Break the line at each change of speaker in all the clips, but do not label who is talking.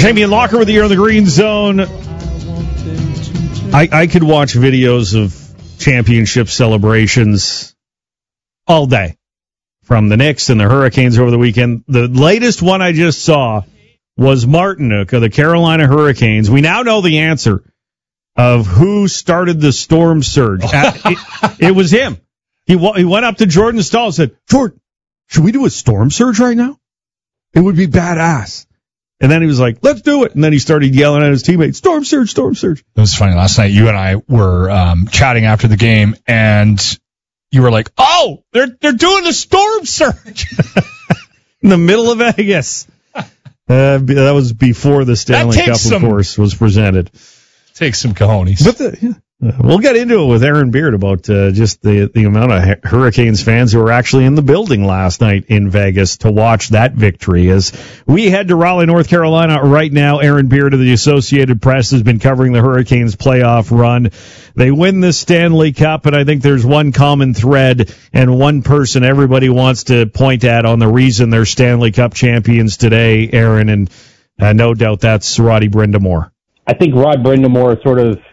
Jamie and Locker with you on the Green Zone. I could watch videos of championship celebrations all day from the Knicks and the Hurricanes over the weekend. The latest one I just saw was Martinook of the Carolina Hurricanes. We now know the answer of who started the storm surge. It was him. He went up to Jordan Staal and said, "Jordan, should we do a storm surge right now? It would be badass." And then he was like, "Let's do it." And then he started yelling at his teammates, "Storm surge, storm surge."
It was funny. Last night, you and I were chatting after the game, and you were like, "Oh, they're doing the storm surge."
In the middle of Vegas. That was before the Stanley Cup, of course, was presented.
Take some cojones.
But we'll get into it with Aaron Beard about just the amount of Hurricanes fans who were actually in the building last night in Vegas to watch that victory. As we head to Raleigh, North Carolina right now, Aaron Beard of the Associated Press has been covering the Hurricanes' playoff run. They win the Stanley Cup, and I think there's one common thread and one person everybody wants to point at on the reason they're Stanley Cup champions today, Aaron, and no doubt that's Roddy Brind'Amour.
I think Rod Brind'Amour sort of,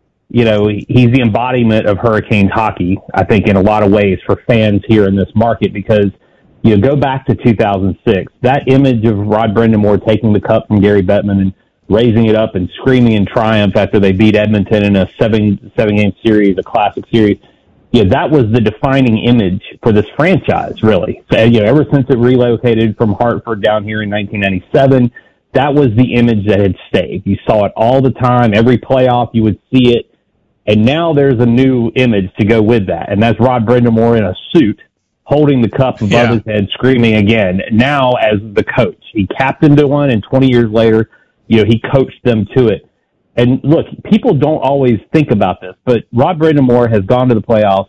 he's the embodiment of Hurricanes hockey, I think, in a lot of ways for fans here in this market, because, go back to 2006, that image of Rod Brind'Amour taking the cup from Gary Bettman and raising it up and screaming in triumph after they beat Edmonton in a seven-game series, a classic series, that was the defining image for this franchise, really. So, ever since it relocated from Hartford down here in 1997, that was the image that had stayed. You saw it all the time. Every playoff, you would see it. And now there's a new image to go with that. And that's Rod Brind'Amour in a suit, holding the cup above his head, screaming again. Now as the coach. He captained one, and 20 years later, he coached them to it. And look, people don't always think about this, but Rod Brind'Amour has gone to the playoffs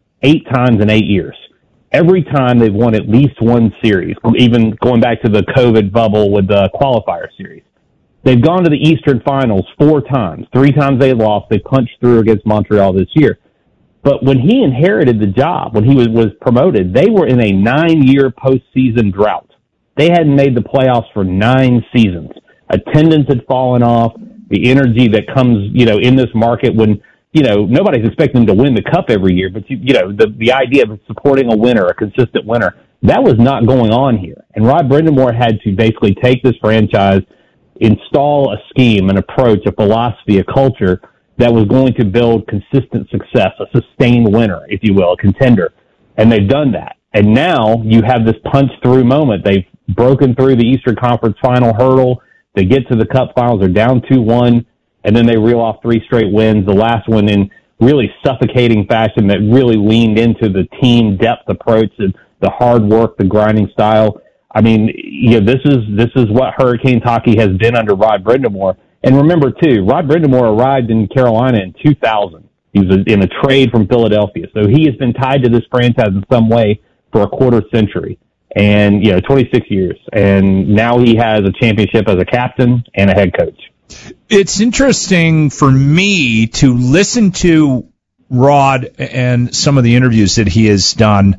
8 times in 8 years. Every time they've won at least one series, even going back to the COVID bubble with the qualifier series. They've gone to the Eastern Finals 4 times. 3 times they lost. They punched through against Montreal this year. But when he inherited the job, when he was promoted, they were in a 9-year postseason drought. They hadn't made the playoffs for 9 seasons. Attendance had fallen off. The energy that comes, in this market when, nobody's expecting them to win the cup every year, but the idea of supporting a winner, a consistent winner, that was not going on here. And Rod Brind'Amour had to basically take this franchise, install a scheme, an approach, a philosophy, a culture that was going to build consistent success, a sustained winner, if you will, a contender. And they've done that. And now you have this punch-through moment. They've broken through the Eastern Conference final hurdle. They get to the Cup Finals. They're down 2-1. And then they reel off 3 straight wins, the last one in really suffocating fashion that really leaned into the team depth approach and the hard work, the grinding style. I mean, this is what Hurricanes hockey has been under Rod Brind'Amour. And remember, too, Rod Brind'Amour arrived in Carolina in 2000. He was in a trade from Philadelphia. So he has been tied to this franchise in some way for a quarter century. And, 26 years. And now he has a championship as a captain and a head coach.
It's interesting for me to listen to Rod and some of the interviews that he has done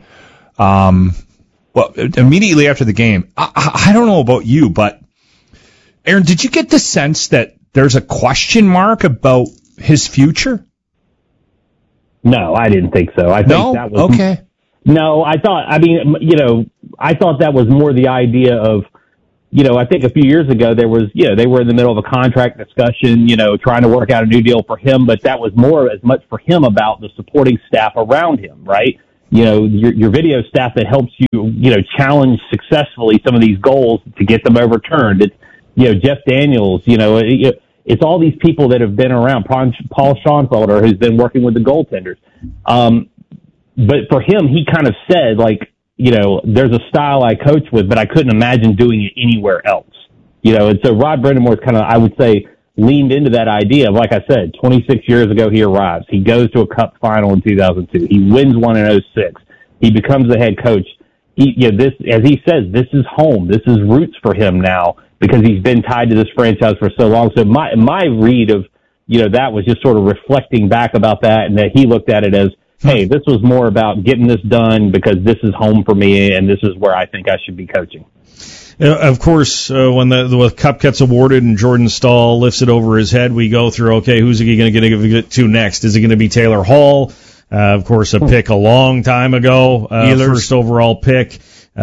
immediately after the game. I don't know about you, but Aaron, did you get the sense that there's a question mark about his future?
No, I didn't think so. I think that was
okay.
No, I thought that was more the idea of, I think a few years ago there was, they were in the middle of a contract discussion, trying to work out a new deal for him, but that was more as much for him about the supporting staff around him, right? Your video staff that helps you, challenge successfully some of these goals to get them overturned. It's, Jeff Daniels, it's all these people that have been around. Paul Schoenfelder, who's been working with the goaltenders. But for him, he kind of said, there's a style I coach with, but I couldn't imagine doing it anywhere else. And so Rod Brind'Amour's kind of, I would say, leaned into that idea of, like I said, 26 years ago he arrives. He goes to a Cup final in 2002. He wins one in 2006. He becomes the head coach. This, as he says, this is home. This is roots for him now because he's been tied to this franchise for so long. So my read of, that was just sort of reflecting back about that, and that he looked at it as, hey, this was more about getting this done because this is home for me and this is where I think I should be coaching.
Of course, when the cup gets awarded and Jordan Staal lifts it over his head, we go through, okay, who's he going to give it to next? Is it going to be Taylor Hall? Of course, a pick a long time ago, first overall pick.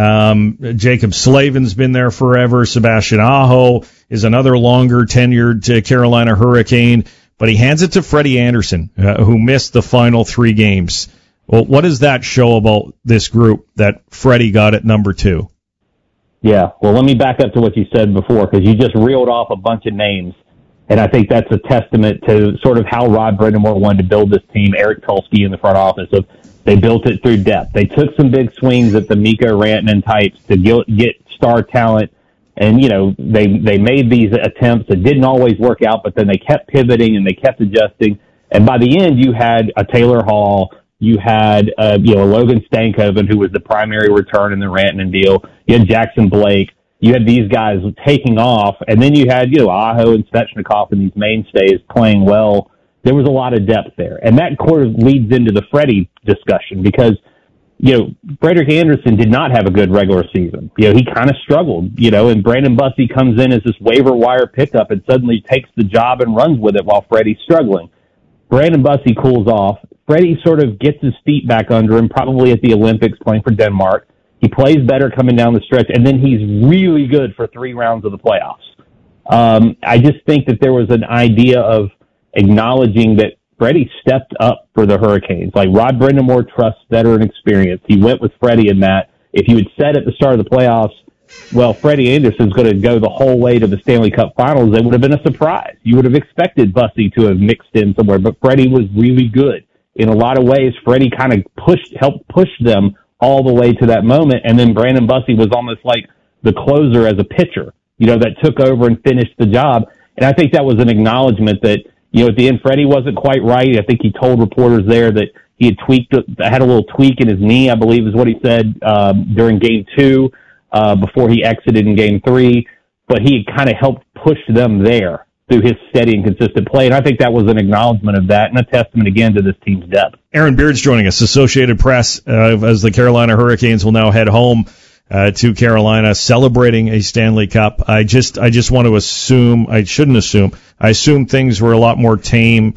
Jacob Slavin's been there forever. Sebastian Aho is another longer tenured Carolina Hurricane, but he hands it to Freddie Anderson, who missed the final 3 games. Well, what does that show about this group that Freddie got at number 2?
Yeah, well, let me back up to what you said before, because you just reeled off a bunch of names, and I think that's a testament to sort of how Rod Brind'Amour wanted to build this team, Eric Tulsky in the front office. They built it through depth. They took some big swings at the Mikko Rantanen types to get star talent, and, they made these attempts that didn't always work out, but then they kept pivoting and they kept adjusting, and by the end, you had a Taylor Hall. You had, a Logan Stankoven, who was the primary return in the Rantanen deal. You had Jackson Blake. You had these guys taking off. And then you had, Aho and Svechnikov and these mainstays playing well. There was a lot of depth there. And that sort of leads into the Freddie discussion because, Frederik Andersen did not have a good regular season. He kind of struggled, and Brandon Bussi comes in as this waiver wire pickup and suddenly takes the job and runs with it while Freddie's struggling. Brandon Bussi cools off. Freddie sort of gets his feet back under him, probably at the Olympics playing for Denmark. He plays better coming down the stretch, and then he's really good for 3 rounds of the playoffs. I just think that there was an idea of acknowledging that Freddie stepped up for the Hurricanes. Like Rod Brind'Amour trusts veteran experience. He went with Freddie in that. If you had said at the start of the playoffs, well, Freddie Andersen's going to go the whole way to the Stanley Cup Finals, it would have been a surprise. You would have expected Bussi to have mixed in somewhere, but Freddie was really good. In a lot of ways, Freddie kind of helped push them all the way to that moment, and then Brandon Bussi was almost like the closer as a pitcher, that took over and finished the job. And I think that was an acknowledgement that, at the end, Freddie wasn't quite right. I think he told reporters there that he had a little tweak in his knee, I believe is what he said, during Game 2, before he exited in Game 3. But he kind of helped push them there through his steady and consistent play. And I think that was an acknowledgement of that and a testament, again, to this team's depth.
Aaron Beard's joining us, Associated Press, as the Carolina Hurricanes will now head home to Carolina, celebrating a Stanley Cup. I just want to assume, I shouldn't assume, I assume things were a lot more tame,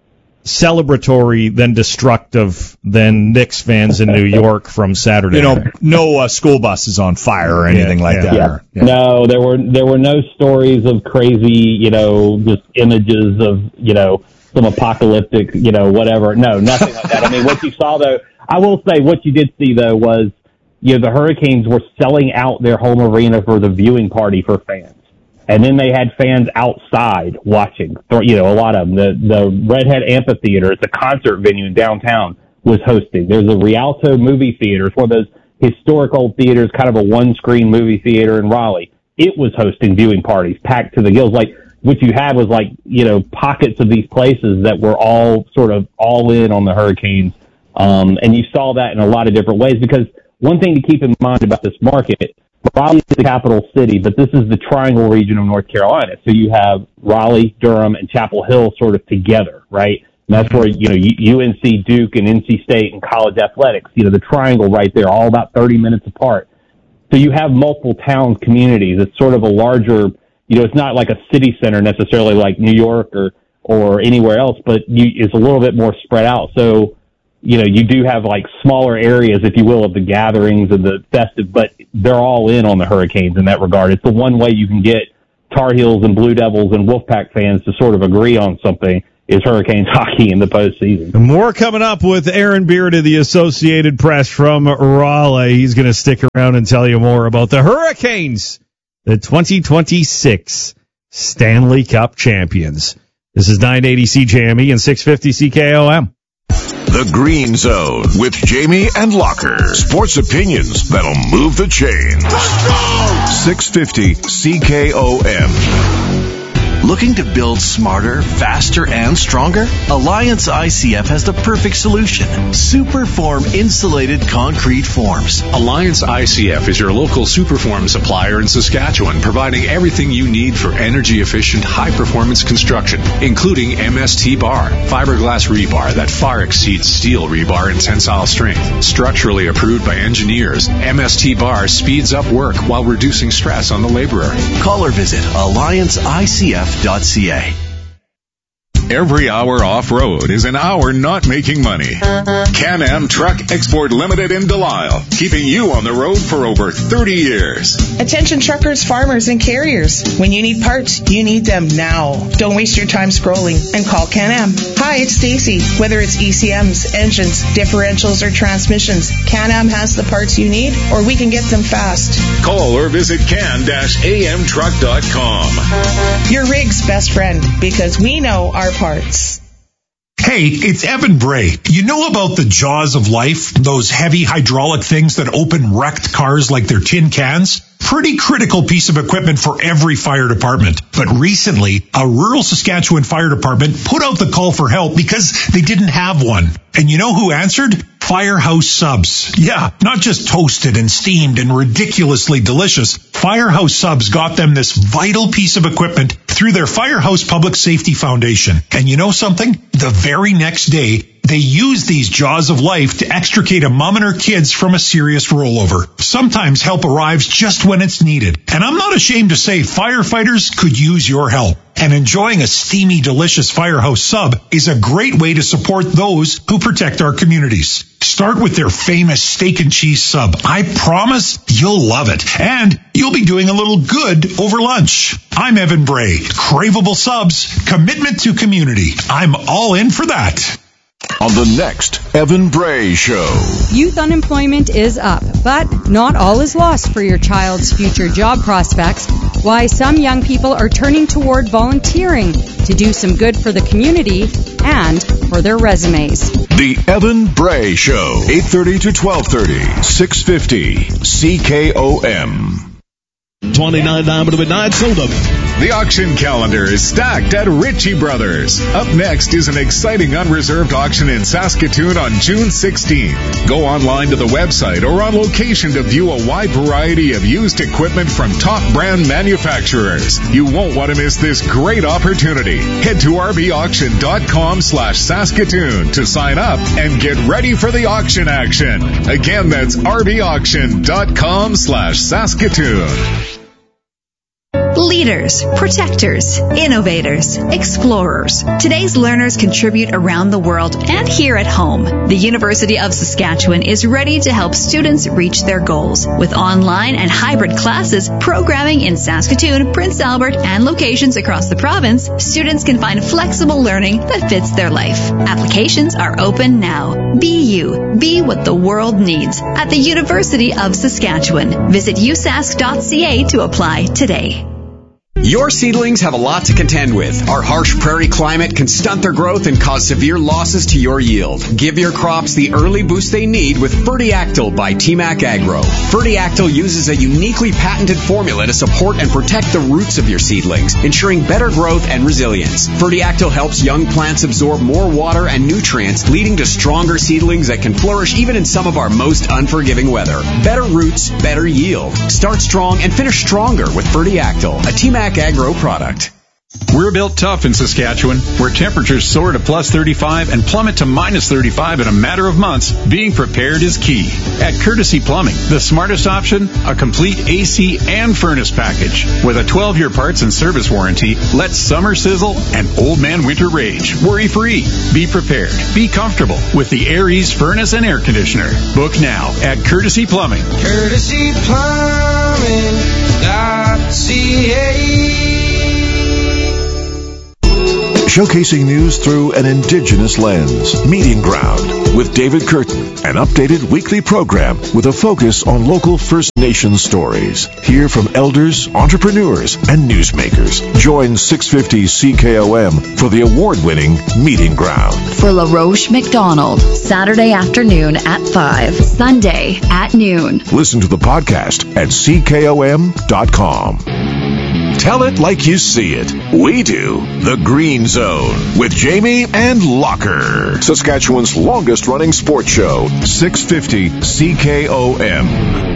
celebratory than destructive than Knicks fans in New York from Saturday.
No school buses on fire or anything like that.
Yeah. No, there were no stories of crazy, just images of, some apocalyptic, whatever. No, nothing like that. I mean, what you saw though, I will say what you did see though was, the Hurricanes were selling out their home arena for the viewing party for fans. And then they had fans outside watching, a lot of them. The Redhead Amphitheater, it's a concert venue in downtown, was hosting. There's a Rialto movie theater. It's one of those historic old theaters, kind of a one-screen movie theater in Raleigh. It was hosting viewing parties, packed to the gills. Like, what you had was pockets of these places that were all sort of all in on the Hurricanes. And you saw that in a lot of different ways because one thing to keep in mind about this market, Raleigh is the capital city, but this is the triangle region of North Carolina. So you have Raleigh, Durham, and Chapel Hill sort of together, right? And that's where, UNC, Duke, and NC State and college athletics, the triangle right there, all about 30 minutes apart. So you have multiple towns, communities. It's sort of a larger, it's not like a city center necessarily like New York or anywhere else, but it's a little bit more spread out. So, you do have like smaller areas, if you will, of the gatherings and the festive, but they're all in on the Hurricanes in that regard. It's the one way you can get Tar Heels and Blue Devils and Wolfpack fans to sort of agree on something is Hurricanes hockey in the postseason.
More coming up with Aaron Beard of the Associated Press from Raleigh. He's going to stick around and tell you more about the Hurricanes, the 2026 Stanley Cup champions. This is 980 CJME and 650 CKOM.
The Green Zone with Jamie and Locker. Sports opinions that'll move the chains. Let's go! 650 CKOM.
Looking to build smarter, faster, and stronger? Alliance ICF has the perfect solution. Superform insulated concrete forms.
Alliance ICF is your local Superform supplier in Saskatchewan, providing everything you need for energy-efficient, high-performance construction, including MST bar, fiberglass rebar that far exceeds steel rebar in tensile strength. Structurally approved by engineers, MST bar speeds up work while reducing stress on the laborer.
Call or visit allianceicf.ca.
Every hour off-road is an hour not making money. Can-Am Truck Export Limited in Delisle, keeping you on the road for over 30 years.
Attention truckers, farmers, and carriers. When you need parts, you need them now. Don't waste your time scrolling and call Can-Am. Hi, it's Stacy. Whether it's ECMs, engines, differentials, or transmissions, Can-Am has the parts you need, or we can get them fast.
Call or visit can-amtruck.com.
Your rig's best friend, because we know our parts.
Hey, it's Evan Bray. You know about the jaws of life? Those heavy hydraulic things that open wrecked cars like they're tin cans? Pretty critical piece of equipment for every fire department. But recently, a rural Saskatchewan fire department put out the call for help because they didn't have one. And you know who answered? Firehouse Subs. Yeah, not just toasted and steamed and ridiculously delicious. Firehouse Subs got them this vital piece of equipment through their Firehouse Public Safety Foundation. And you know something? The very next day, they use these jaws of life to extricate a mom and her kids from a serious rollover. Sometimes help arrives just when it's needed. And I'm not ashamed to say firefighters could use your help. And enjoying a steamy, delicious Firehouse Sub is a great way to support those who protect our communities. Start with their famous steak and cheese sub. I promise you'll love it. And you'll be doing a little good over lunch. I'm Evan Bray. Craveable subs, commitment to community. I'm all in for that.
On the next Evan Bray Show.
Youth unemployment is up, but not all is lost for your child's future job prospects. Why some young people are turning toward volunteering to do some good for the community and for their resumes.
The Evan Bray Show, 8:30 to 12:30, 650 CKOM.
$29 to midnight sold up.
The auction calendar is stacked at Ritchie Brothers. Up next is an exciting unreserved auction in Saskatoon on June 16th. Go online to the website or on location to view a wide variety of used equipment from top brand manufacturers. You won't want to miss this great opportunity. Head to rbauction.com/Saskatoon to sign up and get ready for the auction action. Again, that's rbauction.com/Saskatoon.
Leaders, protectors, innovators, explorers. Today's learners contribute around the world and here at home. The University of Saskatchewan is ready to help students reach their goals. With online and hybrid classes, programming in Saskatoon, Prince Albert, and locations across the province, students can find flexible learning that fits their life. Applications are open now. Be you. Be what the world needs at the University of Saskatchewan. Visit usask.ca to apply today.
Your seedlings have a lot to contend with. Our harsh prairie climate can stunt their growth and cause severe losses to your yield. Give your crops the early boost they need with Fertiactyl by TMAC Agro. Fertiactyl uses a uniquely patented formula to support and protect the roots of your seedlings, ensuring better growth and resilience. Fertiactyl helps young plants absorb more water and nutrients, leading to stronger seedlings that can flourish even in some of our most unforgiving weather. Better roots, better yield. Start strong and finish stronger with Fertiactyl, a TMAC Agro product.
We're built tough in Saskatchewan, where temperatures soar to plus 35 and plummet to minus 35 in a matter of months. Being prepared is key. At Courtesy Plumbing, the smartest option, a complete AC and furnace package. With a 12-year parts and service warranty, let summer sizzle and old man winter rage. Worry-free. Be prepared. Be comfortable with the Air Ease furnace and air conditioner. Book now at Courtesy Plumbing.
CourtesyPlumbing.ca.
Showcasing news through an Indigenous lens. Meeting Ground with David Curtin, an updated weekly program with a focus on local First Nations stories. Hear from elders, entrepreneurs, and newsmakers. Join 650 CKOM for the award-winning Meeting Ground.
For LaRoche McDonald, Saturday afternoon at 5, Sunday at noon.
Listen to the podcast at CKOM.com. Tell it like you see it. We do. The Green Zone with Jamie and Locker. Saskatchewan's longest running sports show, 650 CKOM.